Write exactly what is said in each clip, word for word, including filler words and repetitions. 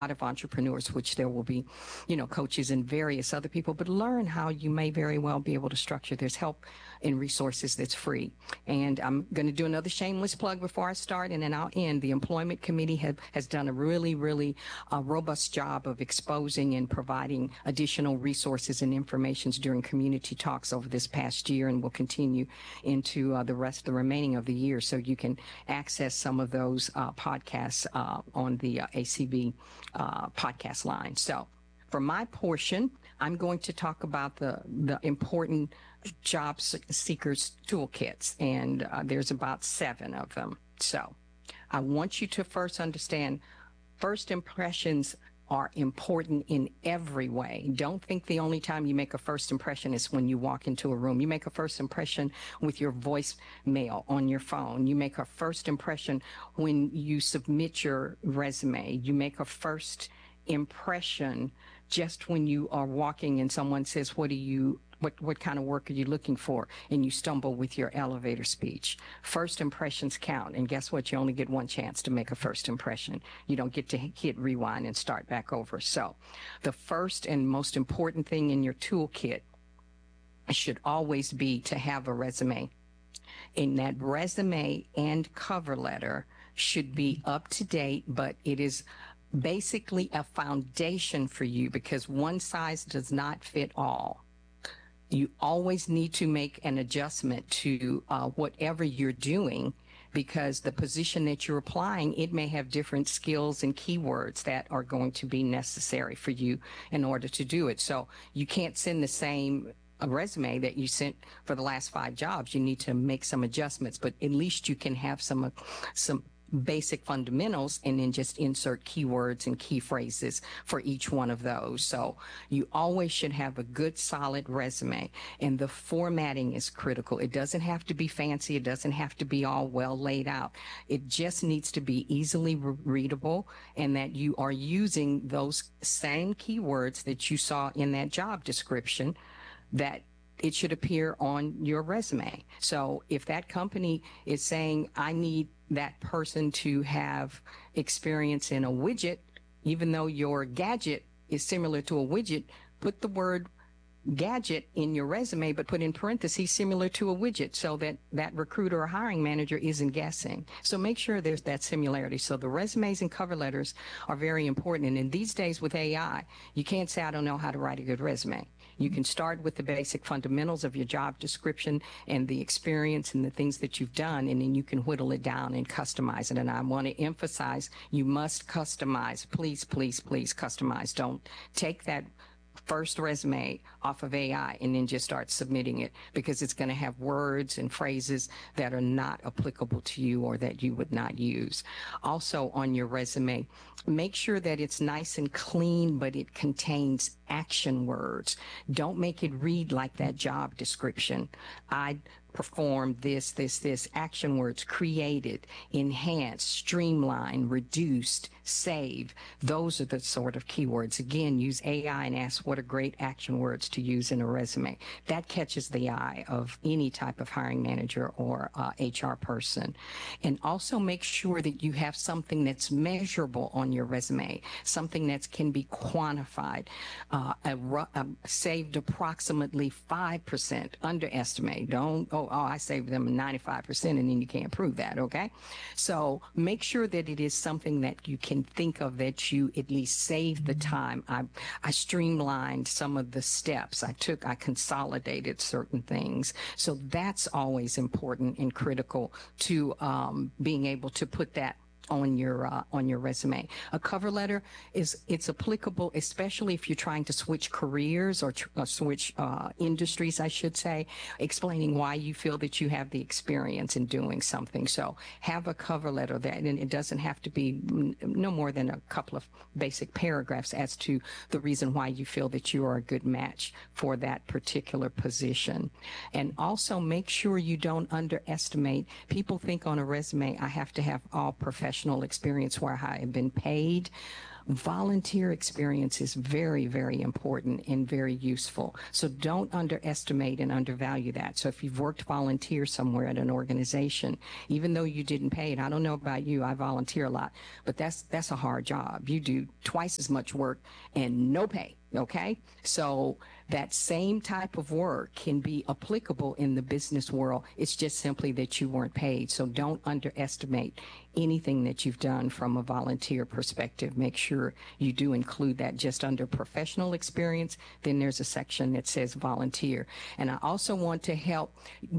of entrepreneurs, which there will be, you know, coaches and various other people, but learn how you may very well be able to structure. There's help and resources that's free. And I'm going to do another shameless plug before I start, and then I'll end. The Employment Committee have, has done a really, really uh, robust job of exposing and providing additional resources and information during community talks over this past year, and will continue into uh, the rest, the remaining of the year. So you can access some of those uh, podcasts uh, on the uh, A C B uh, podcast line. So for my portion, I'm going to talk about the, the important job seekers toolkits, and uh, there's about seven of them. So I want you to first understand first impressions are important in every way. Don't think the only time you make a first impression is when you walk into a room. You make a first impression with your voicemail on your phone. You make a first impression when you submit your resume. You make a first impression just when you are walking and someone says, what do you What, what kind of work are you looking for? And you stumble with your elevator speech. First impressions count. And guess what? You only get one chance to make a first impression. You don't get to hit rewind and start back over. So the first and most important thing in your toolkit should always be to have a resume. And that resume and cover letter should be up to date, but it is basically a foundation for you, because one size does not fit all. You always need to make an adjustment to uh, whatever you're doing, because the position that you're applying, it may have different skills and keywords that are going to be necessary for you in order to do it. So you can't send the same a resume that you sent for the last five jobs. You need to make some adjustments, but at least you can have some uh, some basic fundamentals, and then just insert keywords and key phrases for each one of those. So you always should have a good, solid resume, and the formatting is critical. It doesn't have to be fancy. It doesn't have to be all well laid out. It just needs to be easily re- readable, and that you are using those same keywords that you saw in that job description, that it should appear on your resume. So if that company is saying, I need that person to have experience in a widget, even though your gadget is similar to a widget, put the word gadget in your resume, but put in parentheses similar to a widget, so that that recruiter or hiring manager isn't guessing. So make sure there's that similarity. So the resumes and cover letters are very important. And in these days with A I, you can't say, I don't know how to write a good resume. You can start with the basic fundamentals of your job description and the experience and the things that you've done, and then you can whittle it down and customize it. And I want to emphasize, you must customize. Please, please, please customize. Don't take that first resume off of A I and then just start submitting it, because it's going to have words and phrases that are not applicable to you or that you would not use. Also on your resume, make sure that it's nice and clean, but it contains action words. Don't make it read like that job description. I performed this, this, this. Action words: created, enhanced, streamlined, reduced, save. Those are the sort of keywords. Again, use A I and ask what are great action words to use in a resume. That catches the eye of any type of hiring manager or uh, H R person. And also make sure that you have something that's measurable on your resume, something that can be quantified. Uh, a, a, saved approximately five percent. Underestimate. Don't, oh, oh, I saved them ninety-five percent, and then you can't prove that, okay? So make sure that it is something that you can think of, that you at least saved the time. I, I streamlined some of the steps. I took, I consolidated certain things. So that's always important and critical to um, being able to put that on your uh, on your resume. A cover letter is it's applicable, especially if you're trying to switch careers or, tr- or switch uh, industries, I should say, explaining why you feel that you have the experience in doing something. So have a cover letter that, and it doesn't have to be n- no more than a couple of basic paragraphs as to the reason why you feel that you are a good match for that particular position. And also make sure you don't underestimate. People think on a resume, I have to have all professional experience where I have been paid. volunteer experience is very, very important and very useful. So don't underestimate and undervalue that. So if you've worked volunteer somewhere at an organization, even though you didn't pay it, I don't know about you, I volunteer a lot, but that's that's a hard job. You do twice as much work and no pay. Okay, so that same type of work can be applicable in the business world. It's just simply that you weren't paid. So don't underestimate anything that you've done from a volunteer perspective. Make sure you do include that just under professional experience. Then there's a section that says volunteer. And I also want to help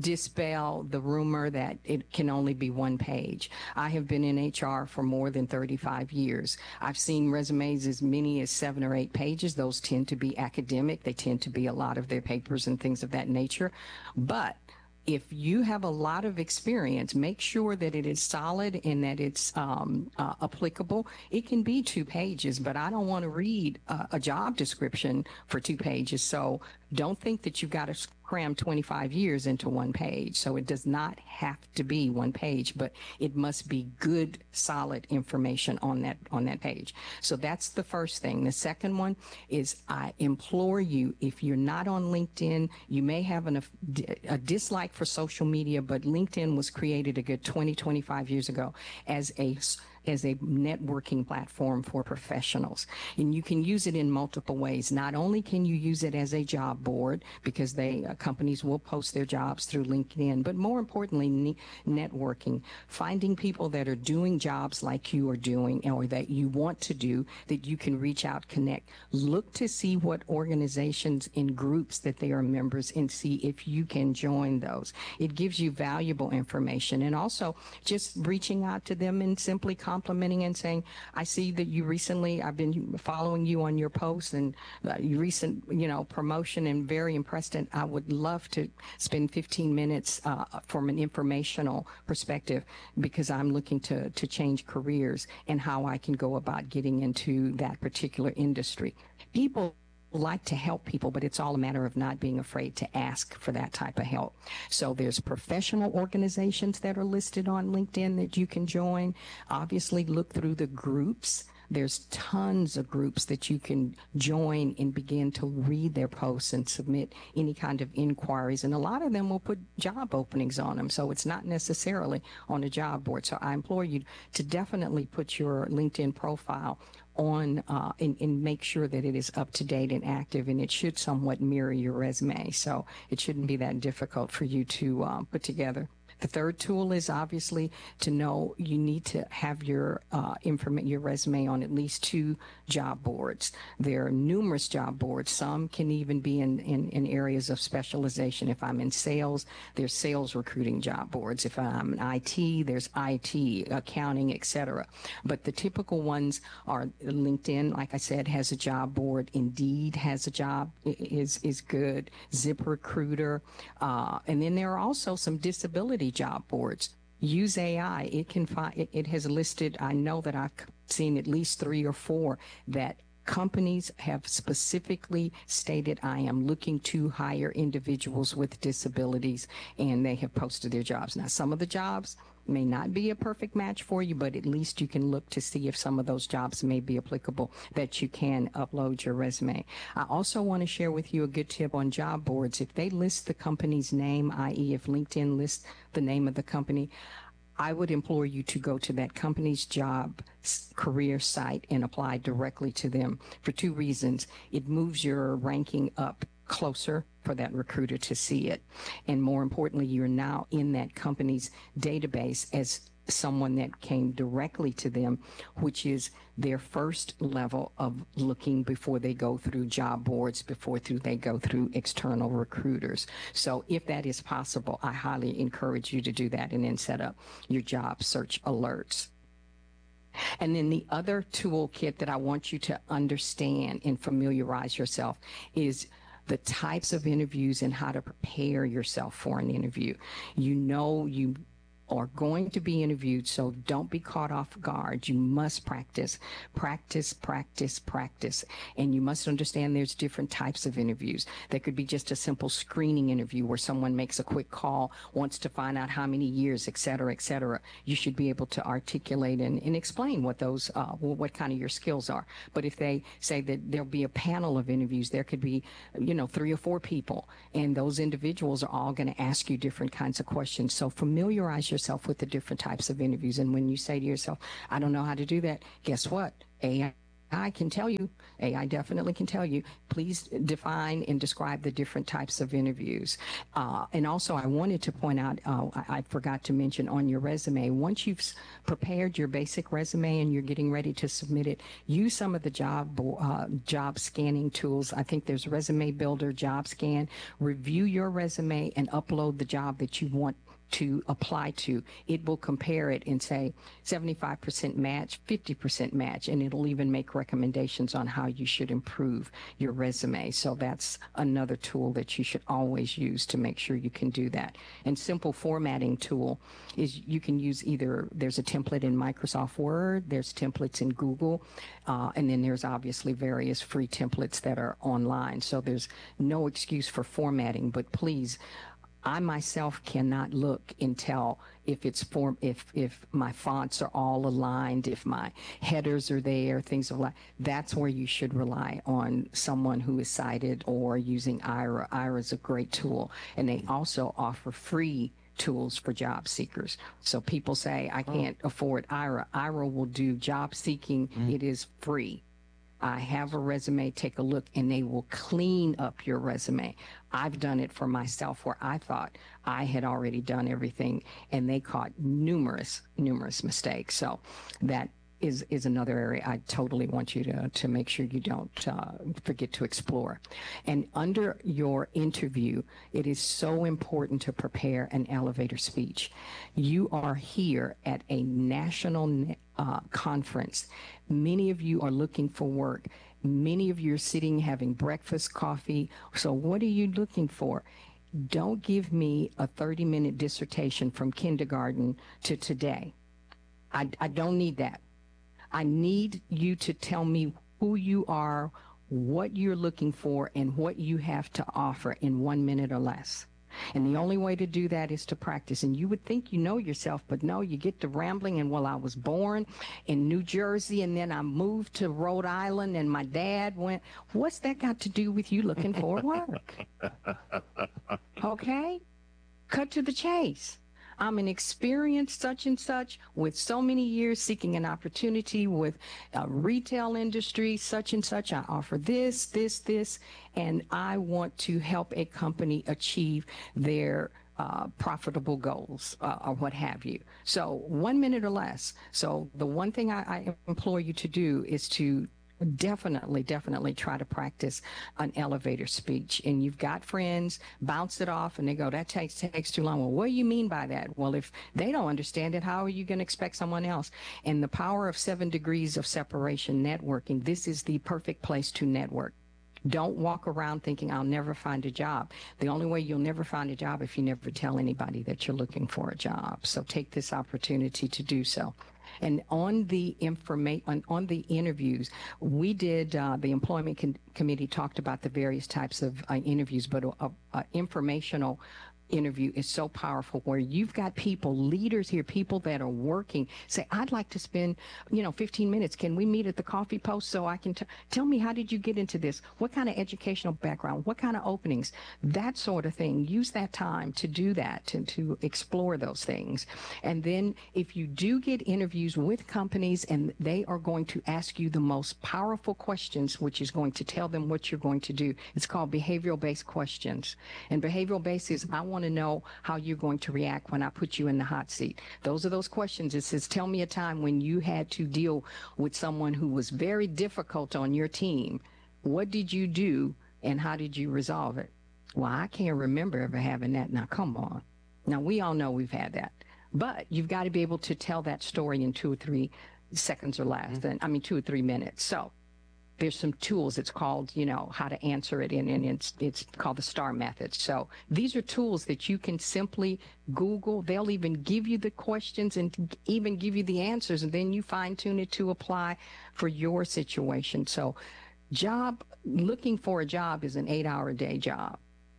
dispel the rumor that it can only be one page. I have been in H R for more than thirty-five years. I've seen resumes as many as seven or eight pages. Those tend to be academic. They tend to be a lot of their papers and things of that nature. But if you have a lot of experience, make sure that it is solid and that it's um, uh, applicable. It can be two pages, but I don't want to read a, a job description for two pages. So don't think that you've got to cram twenty-five years into one page. So it does not have to be one page, but it must be good, solid information on that on that page. So that's the first thing. The second one is I implore you, if you're not on LinkedIn, you may have an, a, a dislike for social media, but LinkedIn was created a good twenty, twenty-five years ago as a as a networking platform for professionals. And you can use it in multiple ways. Not only can you use it as a job board, because they uh, companies will post their jobs through LinkedIn, but more importantly, ne- networking, finding people that are doing jobs like you are doing or that you want to do, that you can reach out, connect. Look to see what organizations and groups that they are members and see if you can join those. It gives you valuable information. And also just reaching out to them and simply complimenting and saying, I see that you recently, I've been following you on your posts and uh, your recent, you know, promotion, and very impressed. And I would love to spend fifteen minutes uh, from an informational perspective, because I'm looking to, to change careers and how I can go about getting into that particular industry. People like to help people, but it's all a matter of not being afraid to ask for that type of help. So there's professional organizations that are listed on LinkedIn that you can join. Obviously, look through the groups. There's tons of groups that you can join and begin to read their posts and submit any kind of inquiries. And a lot of them will put job openings on them. So it's not necessarily on a job board. So I implore you to definitely put your LinkedIn profile on uh, and, and make sure that it is up to date and active, and it should somewhat mirror your resume. So it shouldn't be that difficult for you to uh, put together. The third tool is obviously to know you need to have your uh, informa- your resume on at least two job boards. There are numerous job boards. Some can even be in, in, in areas of specialization. If I'm in sales, there's sales recruiting job boards. If I'm in I T, there's I T, accounting, et cetera. But the typical ones are LinkedIn, like I said, has a job board. Indeed has a job, is, is good. ZipRecruiter. Uh, and then there are also some disability job boards. Use A I. It can find, it, it has listed, I know that I've seen at least three or four that companies have specifically stated, I am looking to hire individuals with disabilities, and they have posted their jobs. Now, some of the jobs may not be a perfect match for you, but at least you can look to see if some of those jobs may be applicable, that you can upload your resume. I also want to share with you a good tip on job boards. If they list the company's name, that is if LinkedIn lists the name of the company, I would implore you to go to that company's job career site and apply directly to them for two reasons. It moves your ranking up closer for that recruiter to see it. And more importantly, you're now in that company's database as someone that came directly to them, which is their first level of looking before they go through job boards, before through they go through external recruiters. So if that is possible, I highly encourage you to do that and then set up your job search alerts. And then the other toolkit that I want you to understand and familiarize yourself is the types of interviews and how to prepare yourself for an interview. You know, you are going to be interviewed, so don't be caught off guard. You must practice, practice, practice, practice. And you must understand there's different types of interviews. There could be just a simple screening interview where someone makes a quick call, wants to find out how many years, et cetera, et cetera. You should be able to articulate and, and explain what those, uh, what kind of your skills are. But if they say that there'll be a panel of interviews, there could be, you know, three or four people, and those individuals are all going to ask you different kinds of questions. So familiarize yourself with the different types of interviews. And when you say to yourself, I don't know how to do that, guess what? A I I can tell you, A I definitely can tell you, please define and describe the different types of interviews. Uh, and also I wanted to point out, uh, I, I forgot to mention on your resume, once you've prepared your basic resume and you're getting ready to submit it, use some of the job, uh, job scanning tools. I think there's Resume Builder, Job Scan. Review your resume and upload the job that you want to apply to. It will compare it and say seventy-five percent match, fifty percent match, and it'll even make recommendations on how you should improve your resume. So that's another tool that you should always use to make sure you can do that. And simple formatting tool is you can use either, there's a template in Microsoft Word, there's templates in Google, uh, and then there's obviously various free templates that are online. So there's no excuse for formatting, but please, I myself cannot look and tell if it's form, if if my fonts are all aligned, if my headers are there, things of like. That's where you should rely on someone who is sighted or using Aira. Aira is a great tool, and they also offer free tools for job seekers. So people say, I can't oh. afford Aira. Aira will do job seeking. Mm. It is free. I have a resume, take a look, and they will clean up your resume. I've done it for myself where I thought I had already done everything, and they caught numerous, numerous mistakes. So that is, is another area I totally want you to, to make sure you don't uh, forget to explore. And under your interview, it is so important to prepare an elevator speech. You are here at a national uh, conference. Many of you are looking for work. Many of you are sitting having breakfast, coffee. So what are you looking for? Don't give me a thirty minute dissertation from kindergarten to today. I, I don't need that. I need you to tell me who you are, what you're looking for, and what you have to offer in one minute or less. And the only way to do that is to practice. And you would think you know yourself, but no, you get to rambling. And well, I was born in New Jersey, and then I moved to Rhode Island, and my dad went. What's that got to do with you looking for work? Okay? Cut to the chase. I'm an experienced such and such with so many years seeking an opportunity with a retail industry, such and such. I offer this, this, this, and I want to help a company achieve their uh, profitable goals uh, or what have you. So one minute or less. So the one thing I, I implore you to do is to definitely, definitely try to practice an elevator speech. And you've got friends, bounce it off, and they go, that takes takes too long. Well, what do you mean by that? Well, if they don't understand it, how are you going to expect someone else? And the power of seven degrees of separation networking, this is the perfect place to network. Don't walk around thinking I'll never find a job. The only way you'll never find a job if you never tell anybody that you're looking for a job. So take this opportunity to do so. And on the information, on, on the interviews, we did, uh, the employment con- committee talked about the various types of uh, interviews, but a, a informational interview is so powerful where you've got people, leaders here, people that are working, say, I'd like to spend, you know, fifteen minutes. Can we meet at the coffee post so I can t- tell me, how did you get into this? What kind of educational background? What kind of openings? That sort of thing. Use that time to do that, to, to explore those things. And then if you do get interviews with companies and they are going to ask you the most powerful questions, which is going to tell them what you're going to do, it's called behavioral-based questions. And behavioral-based is, I want to know how you're going to react when I put you in the hot seat. Those are those questions. It says, tell me a time when you had to deal with someone who was very difficult on your team. What did you do and how did you resolve it? Well, I can't remember ever having that. Now, come on. Now, we all know we've had that. But you've got to be able to tell that story in two or three seconds or less. Mm-hmm. And, I mean, two or three minutes. So there's some tools. It's called, you know, how to answer it, and, and it's it's called the STAR method. So these are tools that you can simply Google. They'll even give you the questions and even give you the answers, and then you fine tune it to apply for your situation. So job looking for a job is an eight hour a day job.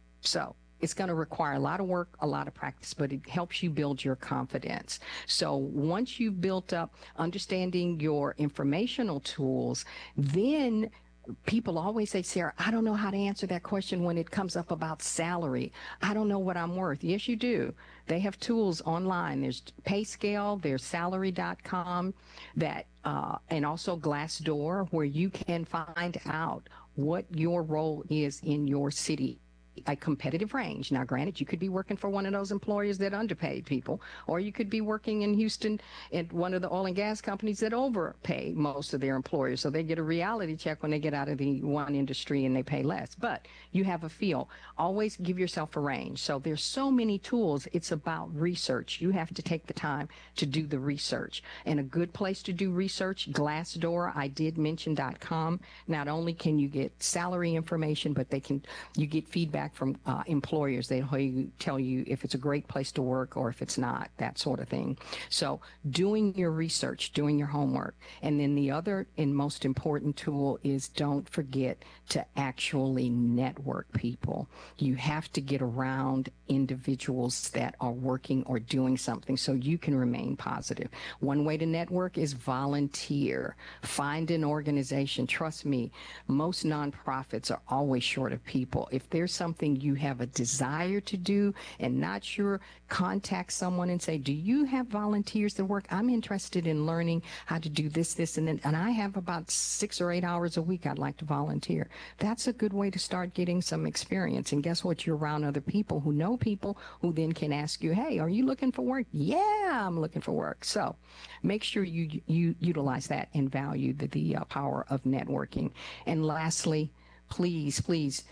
So it's going to require a lot of work, a lot of practice, but it helps you build your confidence. So once you've built up understanding your informational tools, then people always say, Sarah, I don't know how to answer that question when it comes up about salary. I don't know what I'm worth. Yes, you do. They have tools online. There's PayScale, there's salary dot com, that, uh, and also Glassdoor, where you can find out what your role is in your city. A competitive range. Now, granted, you could be working for one of those employers that underpaid people, or you could be working in Houston at one of the oil and gas companies that overpay most of their employers. So they get a reality check when they get out of the one industry and they pay less. But you have a feel. Always give yourself a range. So there's so many tools. It's about research. You have to take the time to do the research. And a good place to do research, Glassdoor, I did mention dot com. Not only can you get salary information, but they can you get feedback from uh, employers. They tell you if it's a great place to work or if it's not, that sort of thing. So doing your research, doing your homework. And then the other and most important tool is don't forget to actually network people. You have to get around individuals that are working or doing something so you can remain positive. One way to network is volunteer. Find an organization. Trust me, most nonprofits are always short of people. If there's something you have a desire to do and not sure, contact someone and say, do you have volunteers that work? I'm interested in learning how to do this, this, and then, and I have about six or eight hours a week I'd like to volunteer. That's a good way to start getting some experience. And guess what? You're around other people who know people who then can ask you, hey, are you looking for work? Yeah, I'm looking for work. So make sure you, you utilize that and value the, the uh, power of networking. And lastly, please, please,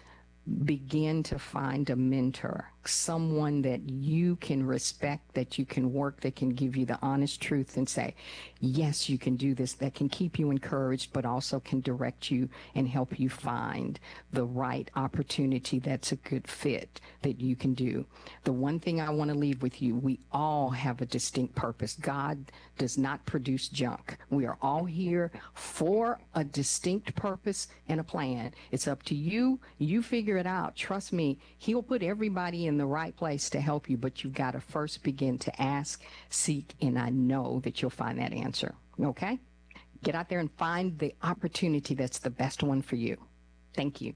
begin to find a mentor, someone that you can respect, that you can work, that can give you the honest truth and say, yes, you can do this, that can keep you encouraged, but also can direct you and help you find the right opportunity that's a good fit that you can do. The one thing I want to leave with you, we all have a distinct purpose. God does not produce junk. We are all here for a distinct purpose and a plan. It's up to you. You figure it out. Trust me, he'll put everybody in the right place to help you, but you've got to first begin to ask, seek, and I know that you'll find that answer. Okay? Get out there and find the opportunity that's the best one for you. Thank you.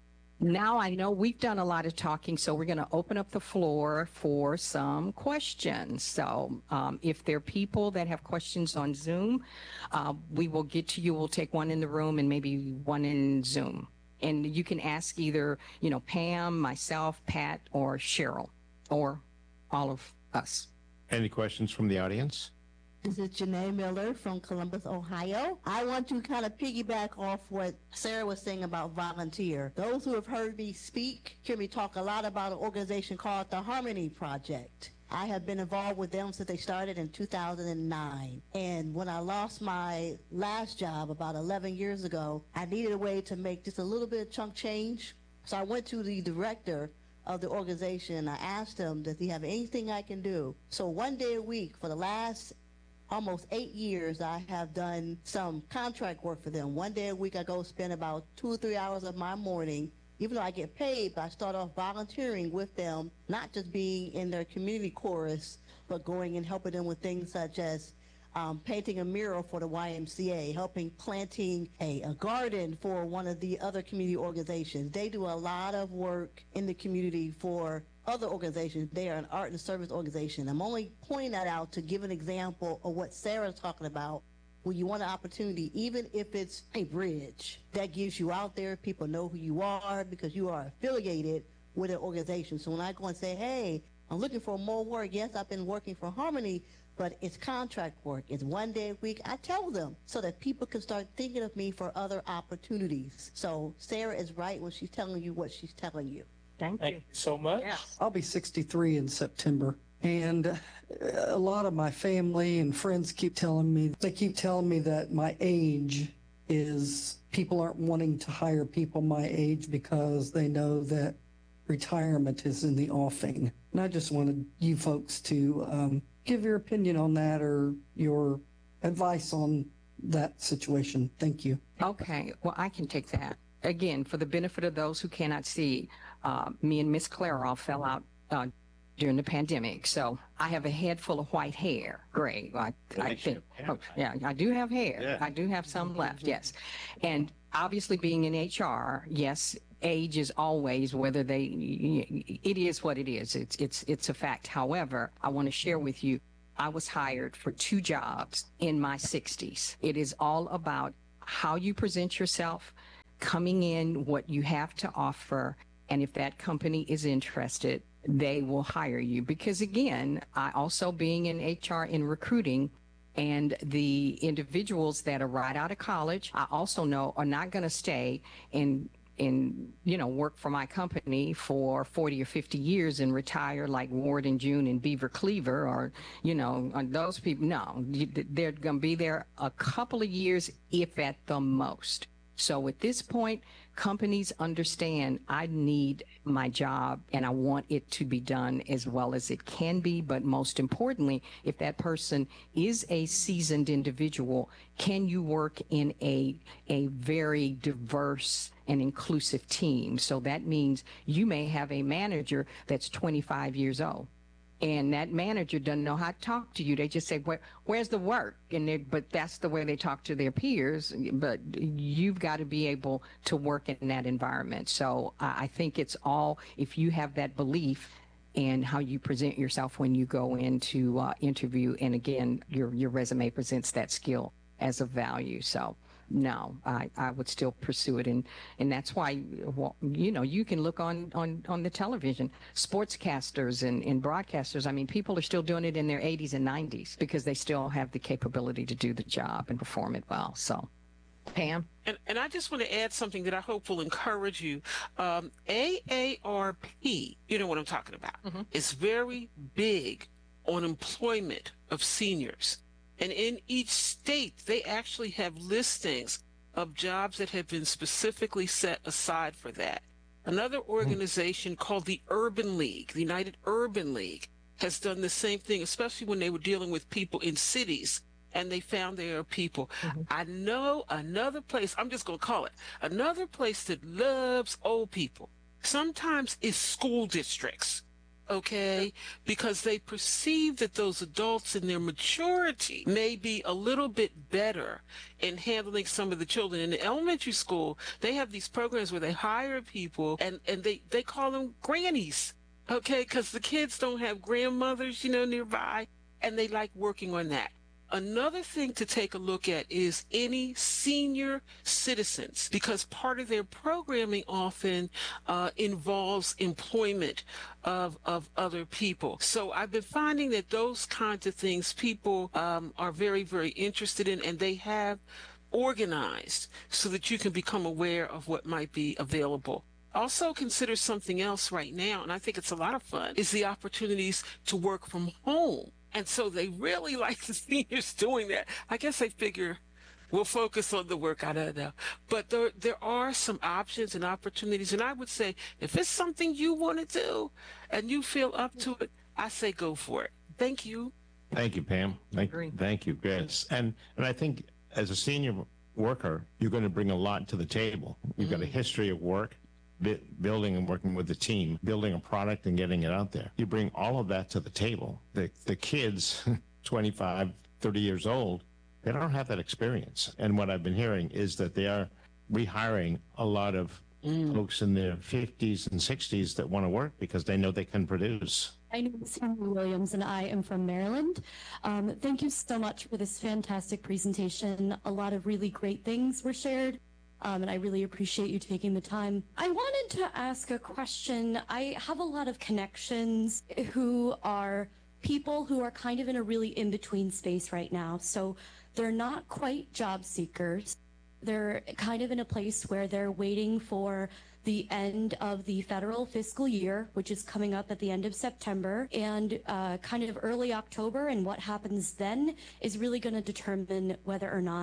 Now I know we've done a lot of talking, so we're going to open up the floor for some questions. So um, if there are people that have questions on Zoom, uh, we will get to you. We'll take one in the room and maybe one in Zoom. And you can ask either, you know, Pam, myself, Pat, or Cheryl, or all of us. Any questions from the audience? This is Janae Miller from Columbus, Ohio. I want to kind of piggyback off what Sarah was saying about volunteer. Those who have heard me speak hear me talk a lot about an organization called the Harmony Project. I have been involved with them since they started in two thousand nine. And when I lost my last job about eleven years ago, I needed a way to make just a little bit of chunk change. So I went to the director of the organization and I asked him, does he have anything I can do? So one day a week for the last almost eight years, I have done some contract work for them. One day a week, I go spend about two or three hours of my morning. Even though I get paid, but I start off volunteering with them, not just being in their community chorus, but going and helping them with things such as um, painting a mural for the Y M C A, helping planting a, a garden for one of the other community organizations. They do a lot of work in the community for other organizations. They are an art and service organization. I'm only pointing that out to give an example of what Sarah's talking about. When you want an opportunity, even if it's a bridge, that gives you out there, people know who you are because you are affiliated with an organization. So when I go and say, hey, I'm looking for more work, yes, I've been working for Harmony, but it's contract work. It's one day a week. I tell them so that people can start thinking of me for other opportunities. So Sarah is right when she's telling you what she's telling you. Thank Thank you. you so much. Yeah. I'll be sixty-three in September. And a lot of my family and friends keep telling me, they keep telling me that my age is people aren't wanting to hire people my age because they know that retirement is in the offing. And I just wanted you folks to um, give your opinion on that or your advice on that situation. Thank you. Okay, well, I can take that. Again, for the benefit of those who cannot see, uh, me and Miss Clairol fell out uh, during the pandemic. So I have a head full of white hair, gray. I, I think. Oh, yeah, I do have hair. Yeah. I do have some left, yes. And obviously being in H R, yes, age is always whether they, it is what it is. It's, it's, it's a fact. However, I want to share with you, I was hired for two jobs in my sixties. It is all about how you present yourself, coming in, what you have to offer, and if that company is interested, they will hire you. Because again, I also being in H R in recruiting, and the individuals that are right out of college, I also know are not going to stay in in you know work for my company for forty or fifty years and retire like Ward and June and Beaver Cleaver, or you know those people. No, they're going to be there a couple of years, if at the most. So at this point, companies understand I need my job and I want it to be done as well as it can be. But most importantly, if that person is a seasoned individual, can you work in a, a very diverse and inclusive team? So that means you may have a manager that's twenty-five years old. And that manager doesn't know how to talk to you. They just say, Where, where's the work? And they, but that's the way they talk to their peers. But you've got to be able to work in that environment. So I I think it's all, if you have that belief in how you present yourself when you go into uh, interview. And again, your, your resume presents that skill as a value. So no, I, I would still pursue it. And, and that's why, well, you know, you can look on, on, on the television, sportscasters and, and broadcasters. I mean, people are still doing it in their eighties and nineties because they still have the capability to do the job and perform it well. So, Pam? And, and I just want to add something that I hope will encourage you. Um, A A R P, you know what I'm talking about, mm-hmm. is very big on employment of seniors. And in each state, they actually have listings of jobs that have been specifically set aside for that. Another organization called the Urban League, the United Urban League, has done the same thing, especially when they were dealing with people in cities and they found there are people. Mm-hmm. I know another place, I'm just going to call it, another place that loves old people sometimes is school districts. Okay, because they perceive that those adults in their maturity may be a little bit better in handling some of the children. In the elementary school, they have these programs where they hire people and, and they, they call them grannies, okay, because the kids don't have grandmothers, you know, nearby, and they like working on that. Another thing to take a look at is any senior citizens, because part of their programming often uh, involves employment of, of other people. So I've been finding that those kinds of things people um, are very, very interested in, and they have organized so that you can become aware of what might be available. Also consider something else right now, and I think it's a lot of fun, is the opportunities to work from home. And so they really like the seniors doing that. I guess they figure we'll focus on the work. I don't know. But there, there are some options and opportunities. And I would say if it's something you want to do and you feel up to it, I say go for it. Thank you. Thank you, Pam. Thank, thank you. Yes. And, and I think as a senior worker, you're going to bring a lot to the table. You've mm-hmm. got a history of work. Building and working with the team, building a product and getting it out there. You bring all of that to the table. The the kids, twenty-five, thirty years old, they don't have that experience. And what I've been hearing is that they are rehiring a lot of mm. folks in their fifties and sixties that want to work because they know they can produce. My name is Henry Williams, and I am from Maryland. Um, thank you so much for this fantastic presentation. A lot of really great things were shared. Um, and I really appreciate you taking the time. I wanted to ask a question. I have a lot of connections who are people who are kind of in a really in-between space right now. So they're not quite job seekers. They're kind of in a place where they're waiting for the end of the federal fiscal year, which is coming up at the end of September, and uh, kind of early October, and what happens then is really going to determine whether or not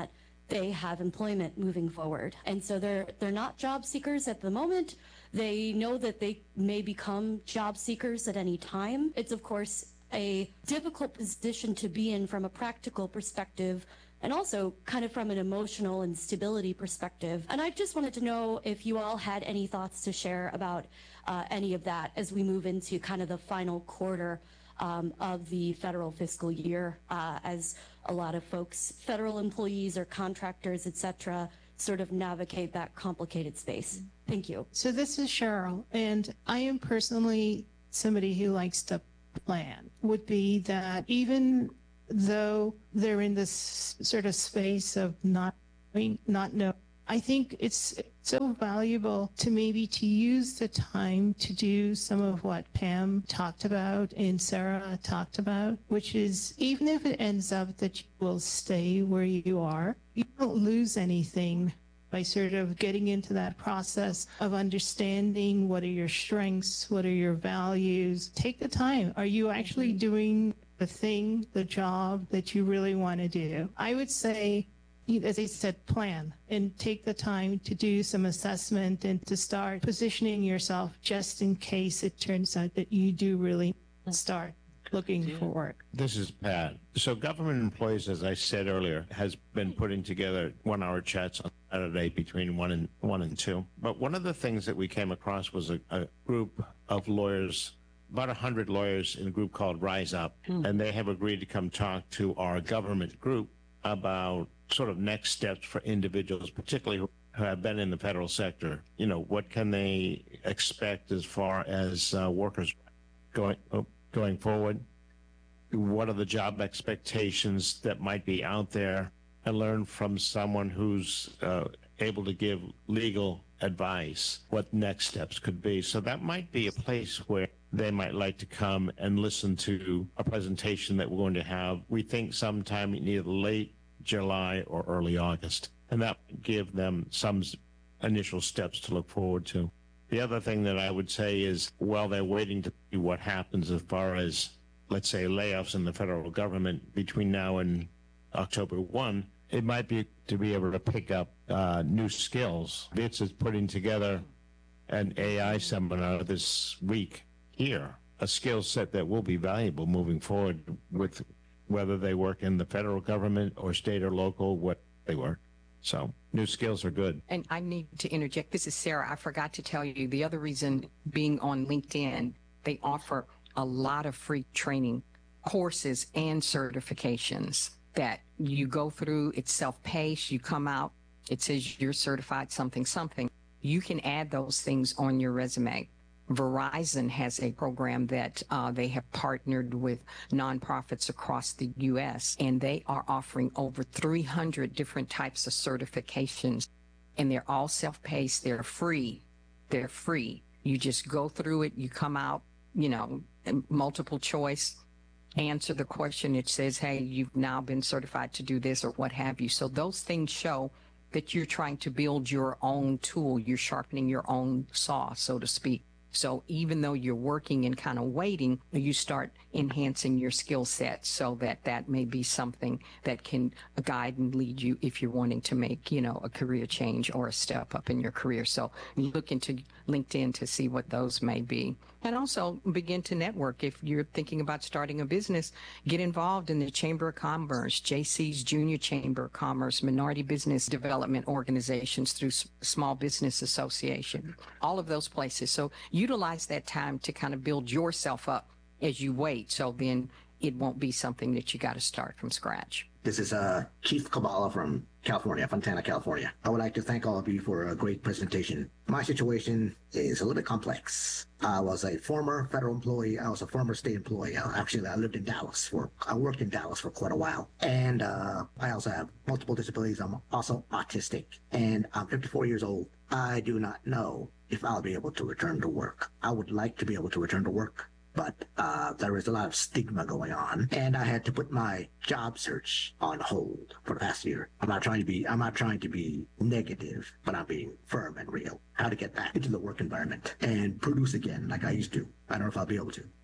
they have employment moving forward. And so they're they're not job seekers at the moment. They know that they may become job seekers at any time. It's, of course, a difficult position to be in from a practical perspective, and also kind of from an emotional and stability perspective. And I just wanted to know if you all had any thoughts to share about uh, any of that as we move into kind of the final quarter um, of the federal fiscal year, uh, as a lot of folks, federal employees or contractors, et cetera, sort of navigate that complicated space. Thank you. So this is Cheryl, and I am personally somebody who likes to plan. Would be that even though they're in this sort of space of not not know, I think it's so valuable to maybe to use the time to do some of what Pam talked about and Sarah talked about, which is even if it ends up that you will stay where you are, you don't lose anything by sort of getting into that process of understanding what are your strengths, what are your values. Take the time. Are you actually doing the thing, the job that you really want to do? I would say, as I said, plan and take the time to do some assessment and to start positioning yourself just in case it turns out that you do really start looking for work. This is Pat. So government employees, as I said earlier, has been putting together one-hour chats on Saturday between one and one and two. But one of the things that we came across was a, a group of lawyers, about a hundred lawyers in a group called Rise Up, mm. and they have agreed to come talk to our government group about sort of next steps for individuals, particularly who have been in the federal sector. You know, what can they expect as far as uh, workers going oh, going forward? What are the job expectations that might be out there? And learn from someone who's uh, able to give legal advice what next steps could be. So that might be a place where they might like to come and listen to a presentation that we're going to have. We think sometime in either late July or early August. And that would give them some initial steps to look forward to. The other thing that I would say is, while they're waiting to see what happens as far as, let's say, layoffs in the federal government between now and October first, it might be to be able to pick up uh, new skills. V I T S is putting together an A I seminar this week here, a skill set that will be valuable moving forward with whether they work in the federal government or state or local, what they work. So new skills are good. And I need to interject. This is Sarah. I forgot to tell you the other reason being on LinkedIn, they offer a lot of free training courses and certifications that you go through. It's self-paced. You come out, it says you're certified something, something. You can add those things on your resume. Verizon has a program that uh, they have partnered with nonprofits across the U S, and they are offering over three hundred different types of certifications, and they're all self-paced. They're free. They're free. You just go through it. You come out, you know, multiple choice, answer the question. It says, hey, you've now been certified to do this or what have you. So those things show that you're trying to build your own tool. You're sharpening your own saw, so to speak. So even though you're working and kind of waiting, you start enhancing your skill set so that that may be something that can guide and lead you if you're wanting to make, you know, a career change or a step up in your career. So look into LinkedIn to see what those may be. And also begin to network. If you're thinking about starting a business, get involved in the Chamber of Commerce, J C's Junior Chamber of Commerce, Minority Business Development Organizations through S- Small Business Association, all of those places. So utilize that time to kind of build yourself up as you wait. So then it won't be something that you got to start from scratch. This is uh, Chief Kabbalah from California, Fontana, California. I would like to thank all of you for a great presentation. My situation is a little bit complex. I was a former federal employee. I was a former state employee. I, actually, I lived in Dallas for, I worked in Dallas for quite a while. And uh, I also have multiple disabilities. I'm also autistic. And I'm fifty-four years old. I do not know if I'll be able to return to work. I would like to be able to return to work, but uh, there is a lot of stigma going on, and I had to put my job search on hold for the past year. I'm not trying to be, I'm not trying to be negative, but I'm being firm and real. How to get back into the work environment and produce again like I used to. I don't know if I'll be able to.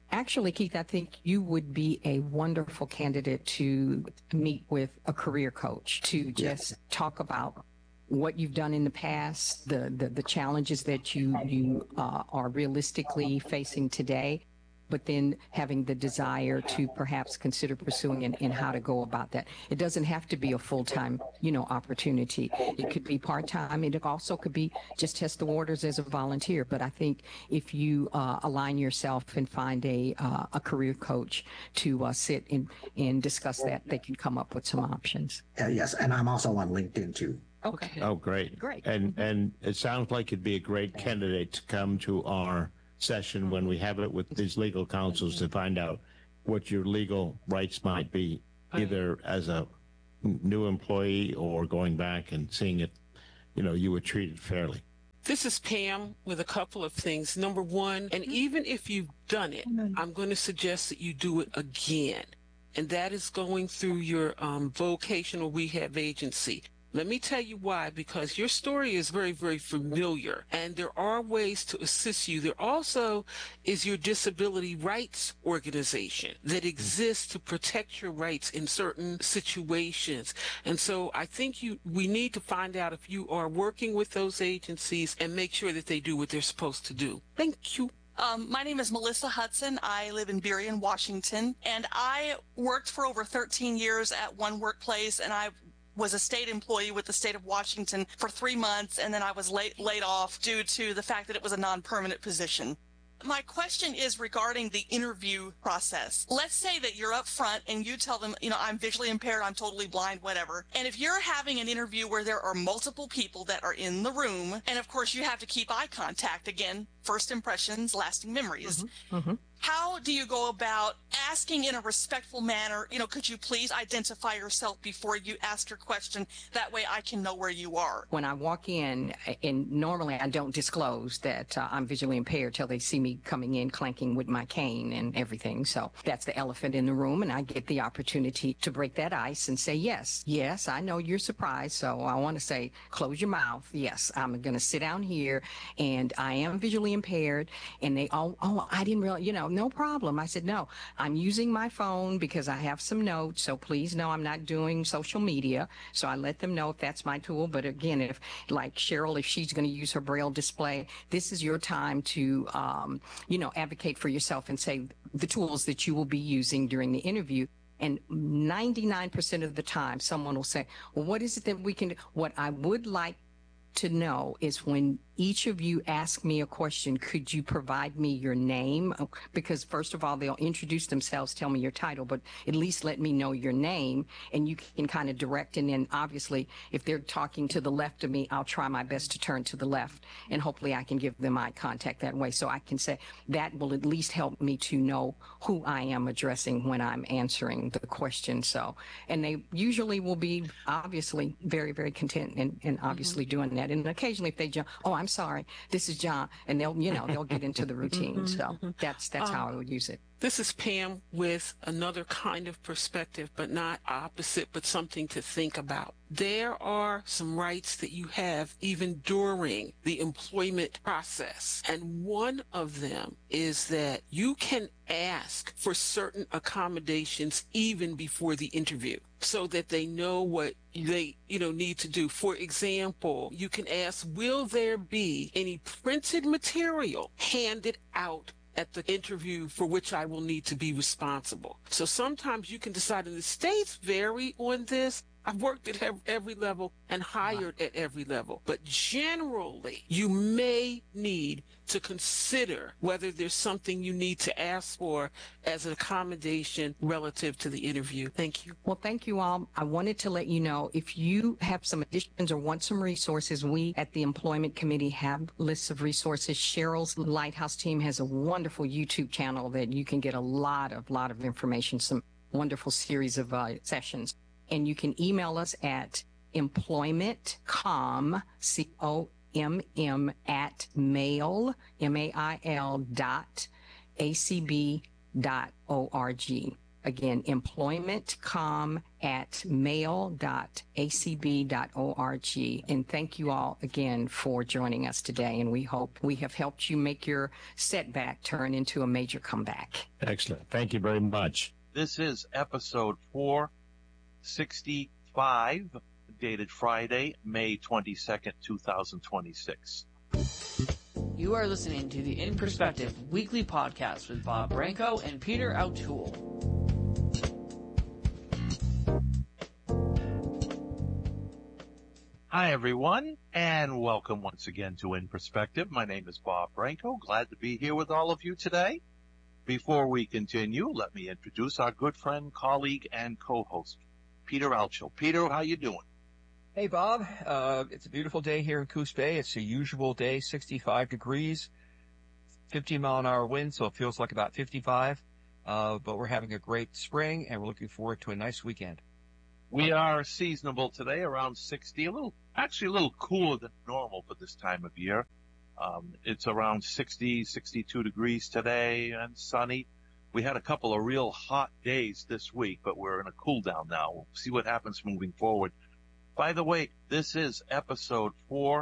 Actually, Keith, I think you would be a wonderful candidate to meet with a career coach to just talk about what you've done in the past, the the, the challenges that you you uh, are realistically facing today, but then having the desire to perhaps consider pursuing and, and how to go about that. It doesn't have to be a full-time, you know, opportunity. It could be part-time. It also could be just test the waters as a volunteer. But I think if you uh, align yourself and find a uh, a career coach to uh, sit and, and discuss that, they can come up with some options. Uh, yes, and I'm also on LinkedIn too. Okay. Oh, great. Great. And, and it sounds like it'd be a great candidate to come to our session when we have it with these legal counsels to find out what your legal rights might be, either as a new employee or going back and seeing it, you know, you were treated fairly. This is Pam with a couple of things. Number one, and even if you've done it, I'm going to suggest that you do it again. And that is going through your um, vocational rehab agency. Let me tell you why, because your story is very, very familiar, and there are ways to assist you. There also is your disability rights organization that exists to protect your rights in certain situations. And so I think you we need to find out if you are working with those agencies and make sure that they do what they're supposed to do. Thank you. Um, my name is Melissa Hudson. I live in Burien, Washington, and I worked for over thirteen years at one workplace, and I was a state employee with the state of Washington for three months, and then I was late, laid off due to the fact that it was a non-permanent position. My question is regarding the interview process. Let's say that you're up front and you tell them, you know, I'm visually impaired, I'm totally blind, whatever. And if you're having an interview where there are multiple people that are in the room, and of course you have to keep eye contact, again, first impressions, lasting memories. Mm-hmm. Mm-hmm. How do you go about asking in a respectful manner, you know, could you please identify yourself before you ask your question? That way I can know where you are. When I walk in, and normally I don't disclose that uh, I'm visually impaired till they see me coming in clanking with my cane and everything. So that's the elephant in the room, and I get the opportunity to break that ice and say, yes, yes, I know you're surprised. So I want to say, close your mouth. Yes, I'm going to sit down here, and I am visually impaired. And they, oh, oh, I didn't realize, you know, no problem. I said, no, I'm using my phone because I have some notes. So please know I'm not doing social media. So I let them know if that's my tool. But again, if like Cheryl, if she's going to use her Braille display, this is your time to, um, you know, advocate for yourself and say the tools that you will be using during the interview. And ninety-nine percent of the time, someone will say, well, what is it that we can do? What I would like to know is when each of you ask me a question, could you provide me your name? Because first of all, they'll introduce themselves, tell me your title, but at least let me know your name, and you can kind of direct. And then obviously, if they're talking to the left of me, I'll try my best to turn to the left, and hopefully I can give them eye contact that way. So I can say that will at least help me to know who I am addressing when I'm answering the question. So, and they usually will be obviously very, very content and, and obviously mm-hmm. doing that. And occasionally if they jump, oh, I'm sorry, this is John, and they'll, you know, they'll get into the routine. So that's that's um, how I would use it. This is Pam with another kind of perspective, but not opposite, but something to think about. There are some rights that you have even during the employment process. And one of them is that you can ask for certain accommodations even before the interview so that they know what they, you know, need to do. For example, you can ask, will there be any printed material handed out at the interview for which I will need to be responsible? So sometimes you can decide, and the states vary on this. I've worked at every level and hired at every level, but generally you may need to consider whether there's something you need to ask for as an accommodation relative to the interview. Thank you. Well, thank you all. I wanted to let you know if you have some additions or want some resources, we at the Employment Committee have lists of resources. Cheryl's Lighthouse team has a wonderful YouTube channel that you can get a lot of, lot of information, some wonderful series of uh, sessions. And you can email us at employmentcomm, C O M M, at mail, M A I L, dot A C B dot O R G. Again, employmentcom at mail dot a c b dot org. And thank you all again for joining us today. And we hope we have helped you make your setback turn into a major comeback. Excellent. Thank you very much. This is episode four sixty-five, dated Friday, May twenty-second, two thousand twenty-six. You are listening to the In Perspective weekly podcast with Bob Branco and Peter O'Toole. Hi, everyone, and welcome once again to In Perspective. My name is Bob Branco. Glad to be here with all of you today. Before we continue, let me introduce our good friend, colleague, and co-host, Peter Alcho. Peter, how you doing? Hey, Bob. Uh, it's a beautiful day here in Coos Bay. It's a usual day, sixty-five degrees, fifteen mile an hour wind, so it feels like about fifty-five. Uh, but we're having a great spring, and we're looking forward to a nice weekend. We are seasonable today, around sixty, a little, actually a little cooler than normal for this time of year. Um, it's around sixty, sixty-two degrees today and sunny. We had a couple of real hot days this week, but we're in a cool down now. We'll see what happens moving forward. By the way, this is episode four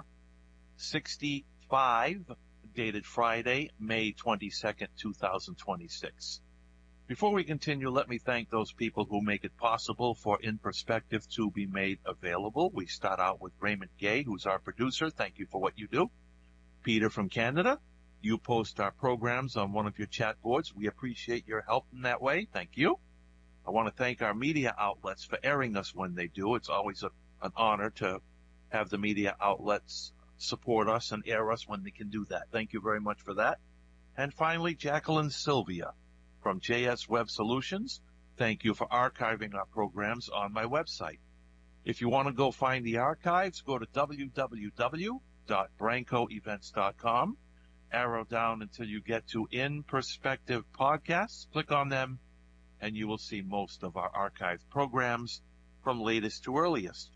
sixty-five, dated Friday, May twenty-second, two thousand twenty-six. Before we continue, let me thank those people who make it possible for In Perspective to be made available. We start out with Raymond Gay, who's our producer. Thank you for what you do. Peter from Canada, you post our programs on one of your chat boards. We appreciate your help in that way. Thank you. I want to thank our media outlets for airing us when they do. It's always a an honor to have the media outlets support us and air us when they can do that. Thank you very much for that. And finally, Jacqueline Sylvia from J S Web Solutions. Thank you for archiving our programs on my website. If you want to go find the archives, go to w w w dot branco events dot com. Arrow down until you get to In Perspective Podcasts. Click on them, and you will see most of our archived programs from latest to earliest.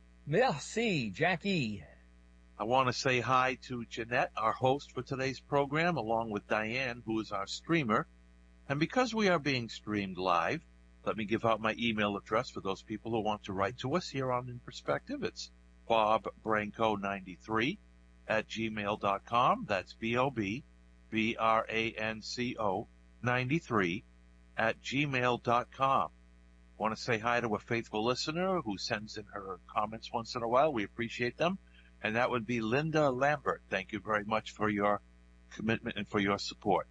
Merci, Jackie. I want to say hi to Jeanette, our host for today's program, along with Diane, who is our streamer. And because we are being streamed live, let me give out my email address for those people who want to write to us here on In Perspective. It's bob branco ninety-three at gmail dot com. That's B O B B R A N C O ninety-three at gmail dot com. I want to say hi to a faithful listener who sends in her comments once in a while. We appreciate them. And that would be Linda Lambert. Thank you very much for your commitment and for your support.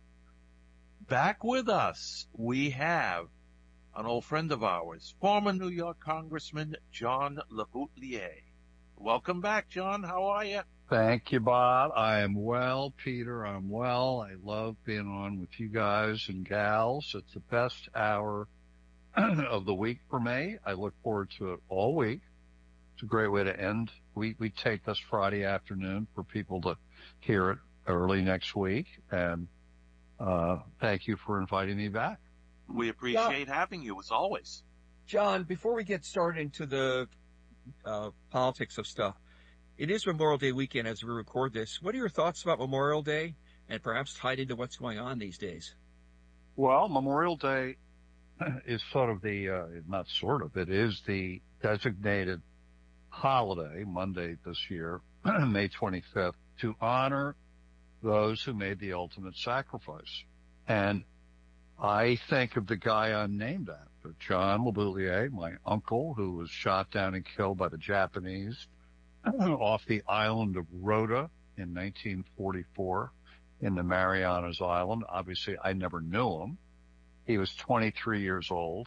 Back with us, we have an old friend of ours, former New York Congressman John LeBoutelier. Welcome back, John. How are you? Thank you, Bob. I am well, Peter. I'm well. I love being on with you guys and gals. It's the best hour of the week for me. I look forward to it all week. It's a great way to end. We we take this Friday afternoon for people to hear it early next week. And uh, thank you for inviting me back. We appreciate John, having you as always. John, before we get started into the uh, politics of stuff, it is Memorial Day weekend as we record this. What are your thoughts about Memorial Day and perhaps tied into what's going on these days? Well, Memorial Day is sort of the, uh, not sort of, it is the designated holiday, Monday this year, May twenty-fifth, to honor those who made the ultimate sacrifice. And I think of the guy I'm named after, John LeBoutelier, my uncle, who was shot down and killed by the Japanese off the island of Rota in nineteen forty-four in the Marianas Island. Obviously, I never knew him. He was twenty-three years old,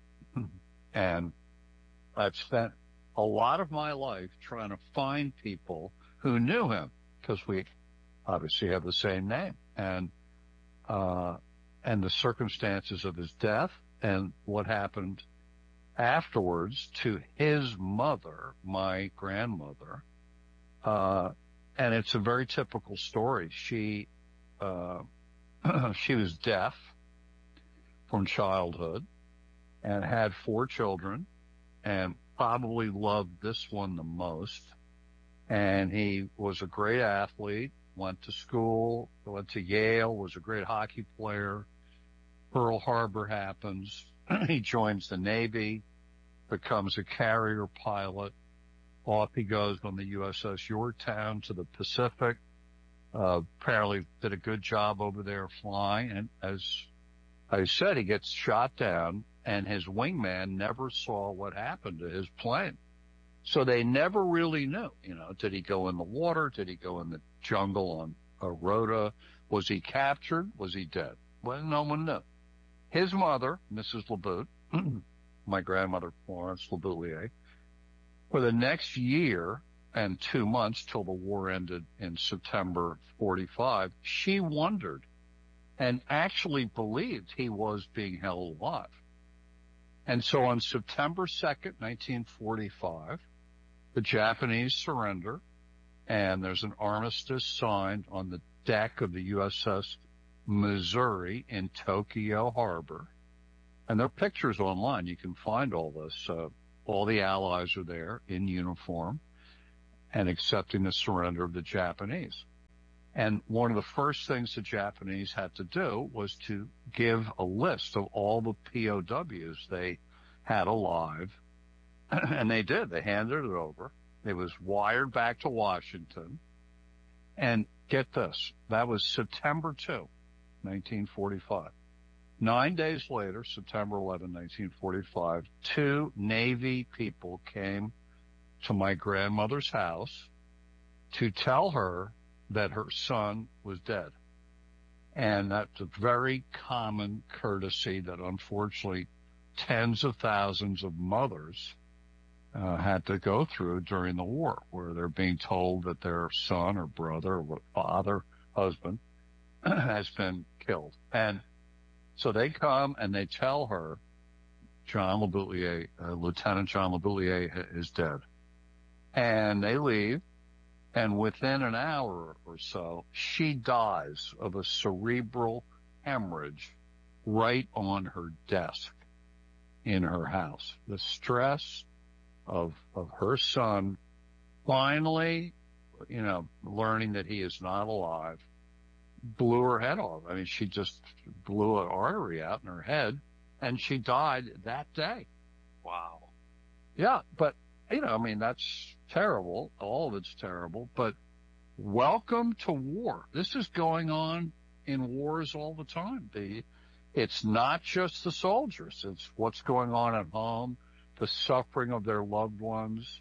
and I've spent a lot of my life trying to find people who knew him because we obviously have the same name, and uh, and the circumstances of his death and what happened afterwards to his mother, my grandmother. Uh, and it's a very typical story. She, uh, she was deaf from childhood and had four children and probably loved this one the most. And he was a great athlete, went to school, went to Yale, was a great hockey player. Pearl Harbor happens. he joins the Navy, becomes a carrier pilot. Off he goes on the U S S Yorktown to the Pacific. Uh, apparently did a good job over there flying. And as I said, he gets shot down, and his wingman never saw what happened to his plane. So they never really knew, you know, did he go in the water? Did he go in the jungle on a Rota? Was he captured? Was he dead? Well, no one knew. His mother, Missus LeBoot, my grandmother, Florence LeBoutier, for the next year and two months till the war ended in September forty-five, she wondered and actually believed he was being held alive. And so on September second, nineteen forty-five, the Japanese surrender, and there's an armistice signed on the deck of the U S S Missouri in Tokyo Harbor. And there are pictures online. You can find all this. Uh, all the Allies are there in uniform and accepting the surrender of the Japanese. And one of the first things the Japanese had to do was to give a list of all the P O Ws they had alive. And they did. They handed it over. It was wired back to Washington. And get this, that was September second, nineteen forty-five. Nine days later, September eleventh, nineteen forty-five, two Navy people came to my grandmother's house to tell her that her son was dead. And that's a very common courtesy that unfortunately tens of thousands of mothers uh, had to go through during the war, where they're being told that their son or brother or father, husband has been killed. And so they come and they tell her John LeBoutier, uh, Lieutenant John LeBoutier is dead. And they leave. And within an hour or so, she dies of a cerebral hemorrhage right on her desk in her house. The stress of, of her son finally, you know, learning that he is not alive blew her head off. I mean, she just blew an artery out in her head, and she died that day. Wow. Yeah, but, you know, I mean, that's terrible. All of it's terrible. But welcome to war. This is going on in wars all the time. The, it's not just the soldiers. It's what's going on at home, the suffering of their loved ones.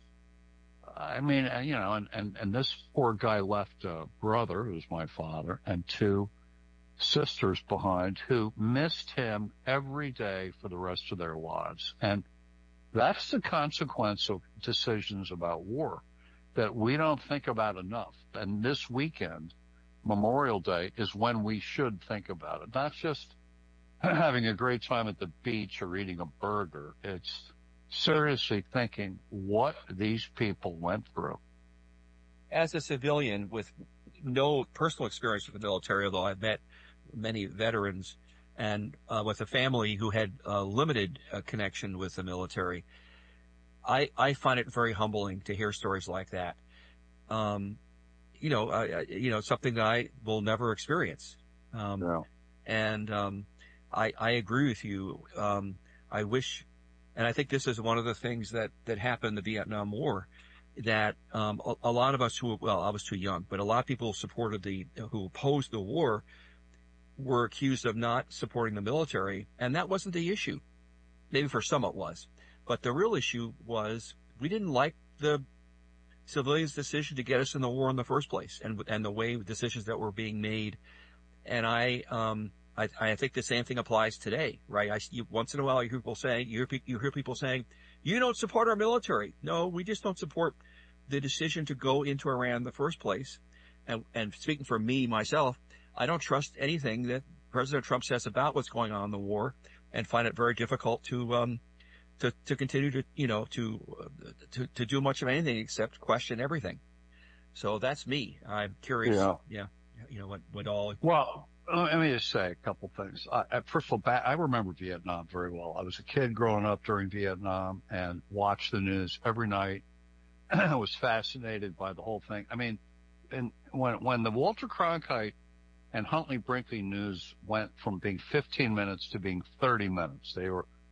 I mean, you know, and, and, and this poor guy left a brother, who's my father, and two sisters behind who missed him every day for the rest of their lives. And that's the consequence of decisions about war that we don't think about enough. And this weekend, Memorial Day, is when we should think about it. Not just having a great time at the beach or eating a burger. It's seriously thinking what these people went through. As a civilian with no personal experience with the military, although I've met many veterans, and uh, with a family who had uh, limited uh, connection with the military, I, I find it very humbling to hear stories like that. Um, you know, I, I, you know, something that I will never experience. Um, yeah. And um, I, I agree with you. Um, I wish, and I think this is one of the things that, that happened in the Vietnam War, that um, a, a lot of us who, well, I was too young, but a lot of people supported the, who opposed the war were accused of not supporting the military, and that wasn't the issue. Maybe for some it was. But the real issue was we didn't like the civilians' decision to get us in the war in the first place, and and the way decisions that were being made. And I um I, I think the same thing applies today, right? I you, once in a while you hear people saying you hear, you hear people saying you don't support our military. No, we just don't support the decision to go into Iran in the first place. And and speaking for me myself, I don't trust anything that President Trump says about what's going on in the war, and find it very difficult to um to to continue to you know to uh, to to do much of anything except question everything. So that's me. I'm curious. Yeah. Yeah. You know what what all. Well, let me just say a couple things. I, first of all, back, I remember Vietnam very well. I was a kid growing up during Vietnam and watched the news every night. I was fascinated by the whole thing. I mean, and when when the Walter Cronkite and Huntley Brinkley news went from being fifteen minutes to being thirty minutes, they were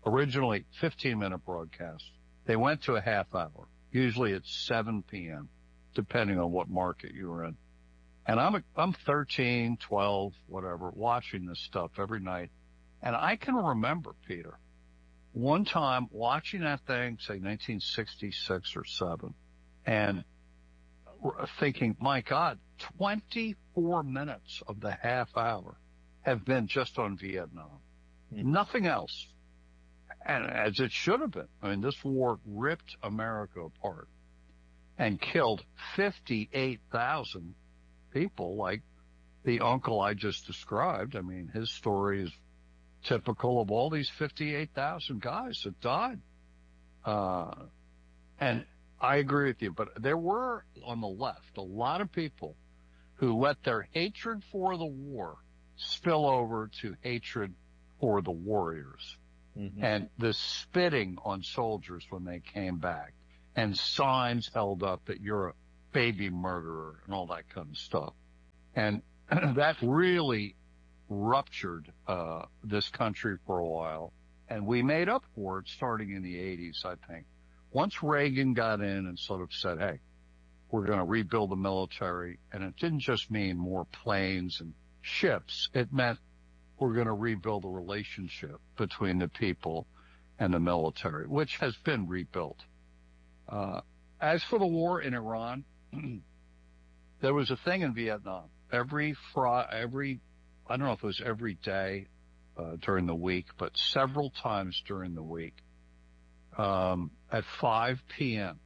originally fifteen minute broadcasts. They went to a half hour, usually at seven p.m., depending on what market you were in. And I'm, a, I'm thirteen, twelve, whatever, watching this stuff every night. And I can remember, Peter, one time watching that thing, say nineteen sixty-six or seven, and thinking, my God, twenty-four minutes of the half hour have been just on Vietnam. Mm-hmm. Nothing else. And as it should have been. I mean, this war ripped America apart and killed fifty-eight thousand people, like the uncle I just described. I mean, his story is typical of all these fifty-eight thousand guys that died. Uh, and I agree with you, but there were on the left a lot of people who let their hatred for the war spill over to hatred for the warriors. Mm-hmm. And the spitting on soldiers when they came back, and signs held up that you're a baby murderer and all that kind of stuff. And that really ruptured uh, this country for a while. And we made up for it starting in the eighties, I think. Once Reagan got in and sort of said, hey, we're going to rebuild the military. And it didn't just mean more planes and ships. It meant we're going to rebuild the relationship between the people and the military, which has been rebuilt. Uh, as for the war in Iran, there was a thing in Vietnam. Every Friday, every, I don't know if it was every day uh, during the week, but several times during the week, um, at five p.m.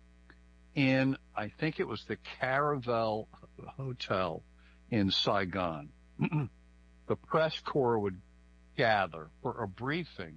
in, I think it was the Caravel Hotel in Saigon, the press corps would gather for a briefing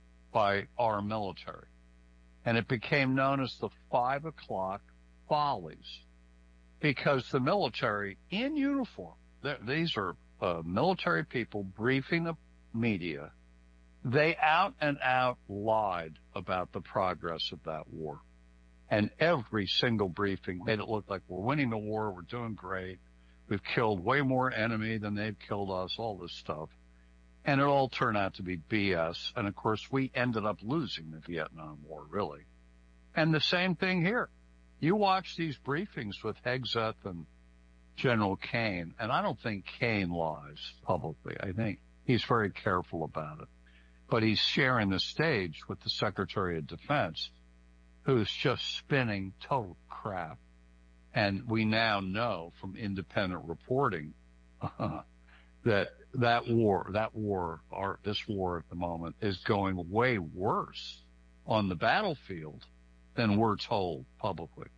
by our military. And it became known as the five o'clock volleys, because the military in uniform, these are uh, military people briefing the media, they out and out lied about the progress of that war. And every single briefing made it look like we're winning the war, we're doing great, we've killed way more enemy than they've killed us, all this stuff. And it all turned out to be B S. And of course, we ended up losing the Vietnam War, really. And the same thing here. You watch these briefings with Hegseth and General Kane, and I don't think Kane lies publicly. I think he's very careful about it. But he's sharing the stage with the Secretary of Defense, who's just spinning total crap. And we now know from independent reporting uh, that that war, that war, or this war at the moment, is going way worse on the battlefield than we're told publicly.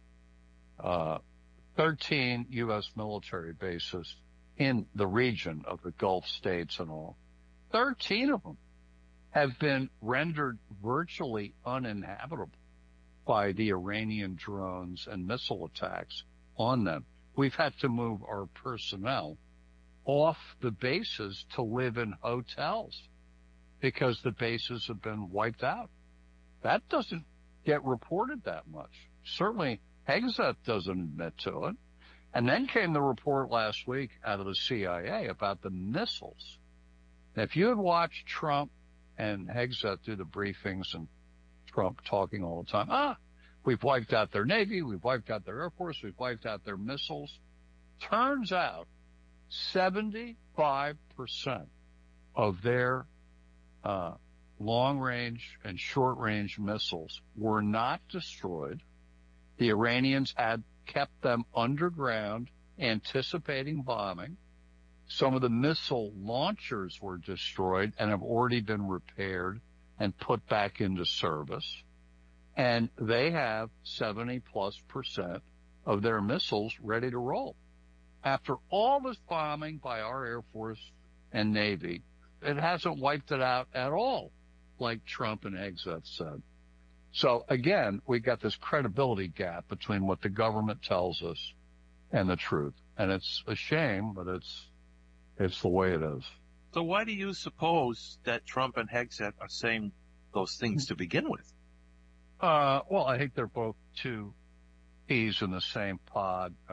Uh, thirteen U S military bases in the region of the Gulf states and all, thirteen of them have been rendered virtually uninhabitable by the Iranian drones and missile attacks on them. We've had to move our personnel off the bases to live in hotels because the bases have been wiped out. That doesn't get reported that much. Certainly, Hegseth doesn't admit to it. And then came the report last week out of the C I A about the missiles. Now, if you had watched Trump and Hegseth do the briefings and Trump talking all the time, ah, we've wiped out their Navy, we've wiped out their Air Force, we've wiped out their missiles. Turns out seventy-five percent of their uh, long-range and short-range missiles were not destroyed. The Iranians had kept them underground, anticipating bombing. Some of the missile launchers were destroyed and have already been repaired and put back into service. And they have seventy plus percent of their missiles ready to roll. After all this bombing by our Air Force and Navy, it hasn't wiped it out at all, like Trump and Hegseth said. So again, we got this credibility gap between what the government tells us and the truth. And it's a shame, but it's, it's the way it is. So why do you suppose that Trump and Hegseth are saying those things to begin with? Uh, well, I think they're both two peas in the same pod, uh,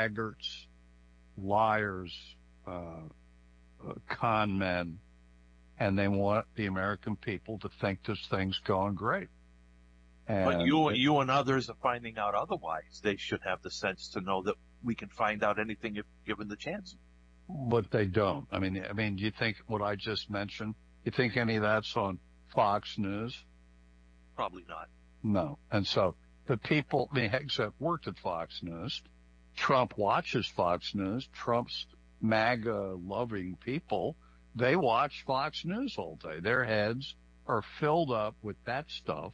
braggarts, liars, uh, uh, con men, and they want the American people to think this thing's going great. And but you, you and others are finding out otherwise. They should have the sense to know that we can find out anything if given the chance. But they don't. I mean, I mean, do you think what I just mentioned, you think any of that's on Fox News? Probably not. No. And so the people, the exec worked at Fox News. Trump watches Fox News. Trump's MAGA loving people, they watch Fox News all day. Their heads are filled up with that stuff,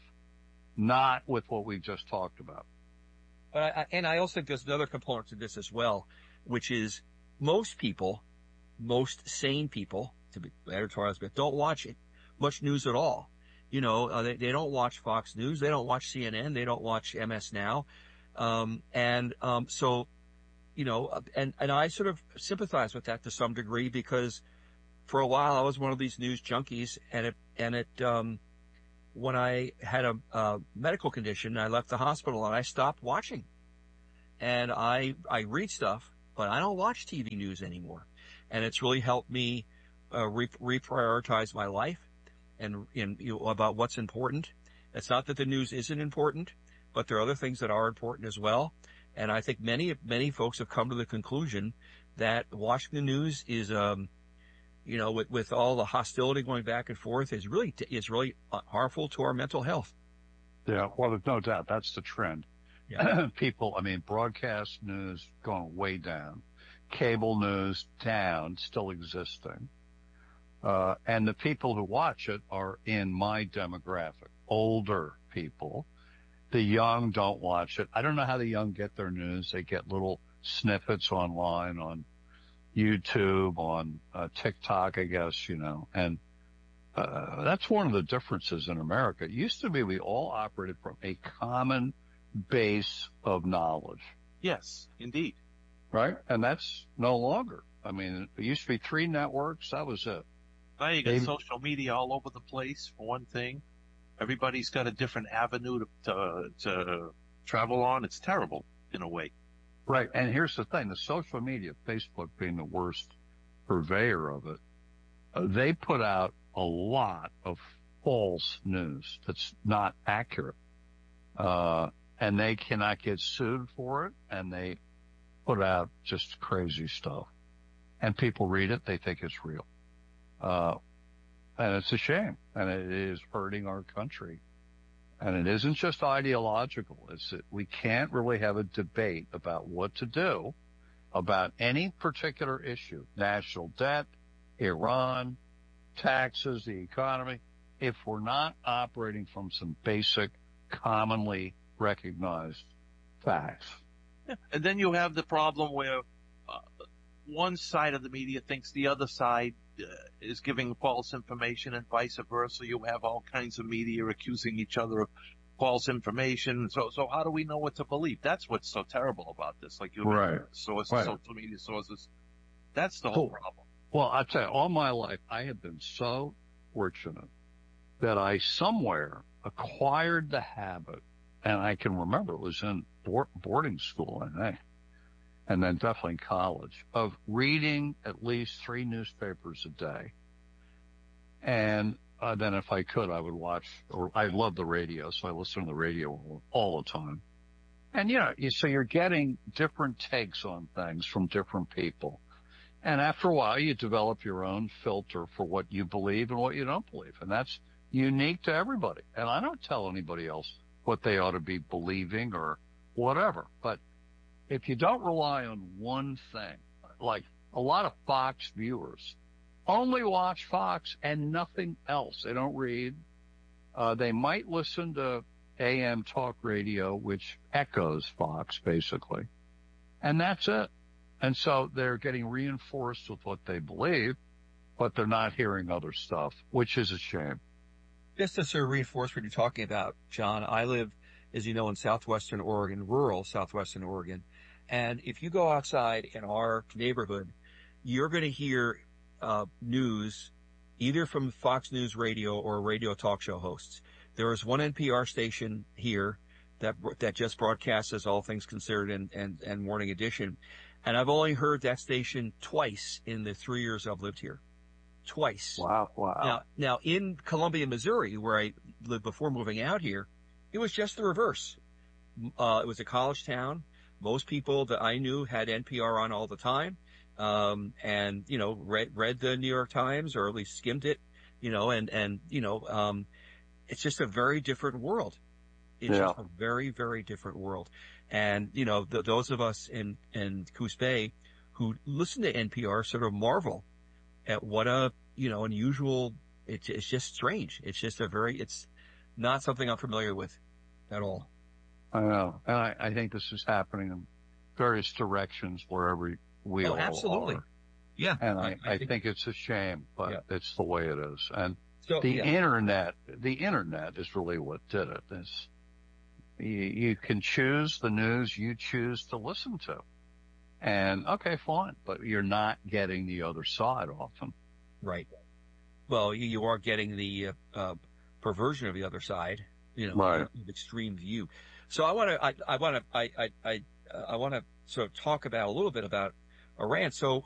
not with what we just talked about. But I, and I also think there's another component to this as well, which is most people, most sane people, to be editorialized, but don't watch it, much news at all. You know, uh, they, they don't watch Fox News. They don't watch C N N. They don't watch M S Now. Um, and um, so, you know, and, and I sort of sympathize with that to some degree because for a while I was one of these news junkies, and it, and it, um, when I had a, a medical condition, I left the hospital and I stopped watching. And I, I read stuff, but I don't watch T V news anymore. And it's really helped me uh, re- reprioritize my life and, and you know, about what's important. It's not that the news isn't important, but there are other things that are important as well. And I think many, many folks have come to the conclusion that watching the news is, um, you know, with, with all the hostility going back and forth is really, is really harmful to our mental health. Yeah. Well, there's no doubt that's the trend. Yeah. People, I mean, broadcast news going way down, cable news down, still existing. Uh, and the people who watch it are in my demographic, older people. The young don't watch it. I don't know how the young get their news. They get little snippets online on YouTube, on uh, TikTok, I guess, you know, and uh, that's one of the differences in America. It used to be we all operated from a common base of knowledge. Yes, indeed. Right? And that's no longer. I mean, it used to be three networks. That was it. Now you got They- social media all over the place, for one thing. Everybody's got a different avenue to, to, to travel on. It's terrible in a way. Right. And here's the thing. The social media, Facebook being the worst purveyor of it, uh, they put out a lot of false news that's not accurate. Uh, and they cannot get sued for it. And they put out just crazy stuff. And people read it. They think it's real. Uh, and it's a shame. And it is hurting our country. And it isn't just ideological. It's that we can't really have a debate about what to do about any particular issue, national debt, Iran, taxes, the economy, if we're not operating from some basic, commonly recognized facts. Yeah. And then you have the problem where uh, one side of the media thinks the other side uh, is giving false information and vice versa. You have all kinds of media accusing each other of false information. So, so how do we know what to believe? That's what's so terrible about this. Like you Right. sources, Right. social media sources. That's the whole Cool. problem. Well, I tell you, all my life, I have been so fortunate that I somewhere acquired the habit, and I can remember it was in board, boarding school, I think, and then definitely in college, of reading at least three newspapers a day. And uh, then if I could, I would watch, or I love the radio, so I listen to the radio all, all the time. And, you know, you, so you're getting different takes on things from different people. And after a while, you develop your own filter for what you believe and what you don't believe. And that's unique to everybody. And I don't tell anybody else what they ought to be believing or whatever. But if you don't rely on one thing, like a lot of Fox viewers only watch Fox and nothing else. They don't read. Uh, they might listen to A M talk radio, which echoes Fox, basically. And that's it. And so they're getting reinforced with what they believe, but they're not hearing other stuff, which is a shame. Just to sort of reinforce what you're talking about, John, I live, as you know, in southwestern Oregon, rural southwestern Oregon. And if you go outside in our neighborhood, you're going to hear uh, news either from Fox News Radio or radio talk show hosts. There is one N P R station here that that just broadcasts as All Things Considered and, and, and Morning Edition. And I've only heard that station twice in the three years I've lived here. twice. Wow, wow. Now, now in Columbia, Missouri, where I lived before moving out here, it was just the reverse. Uh, it was a college town. Most people that I knew had N P R on all the time, um, and you know, read read the New York Times or at least skimmed it, you know, and and you know, um, it's just a very different world. It's Yeah. just a very, very different world. And you know, th- those of us in in Coos Bay who listen to N P R sort of marvel at what a you know unusual. It's it's just strange. It's just a very. It's not something I'm familiar with at all. I know. And I, I think this is happening in various directions wherever we Oh, all absolutely. are. Yeah. And I, I, I think, think it's a shame, but Yeah. it's the way it is. And so. the Yeah. internet, the internet is really what did it. It's, you, you can choose the news you choose to listen to. And okay, fine, but you're not getting the other side often. Right. Well, you, you are getting the uh, uh, perversion of the other side, you know, Right. the extreme view. So I want to, I, I want to, I, I, I, uh, I want to sort of talk about a little bit about Iran. So